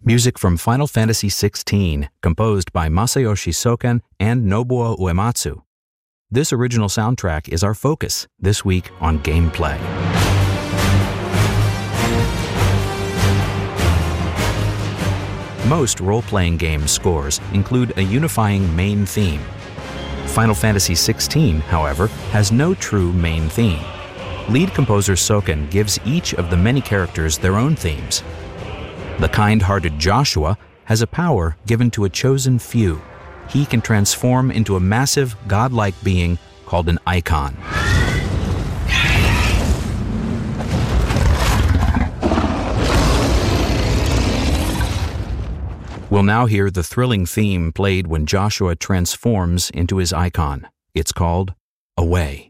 Music from Final Fantasy XVI, composed by Masayoshi Soken and Nobuo Uematsu. This original soundtrack is our focus this week on gameplay. Most role-playing game scores include a unifying main theme. Final Fantasy XVI, however, has no true main theme. Lead composer Soken gives each of the many characters their own themes. The kind-hearted Joshua has a power given to a chosen few. He can transform into a massive, godlike being called an icon. We'll now hear the thrilling theme played when Joshua transforms into his icon. It's called Away.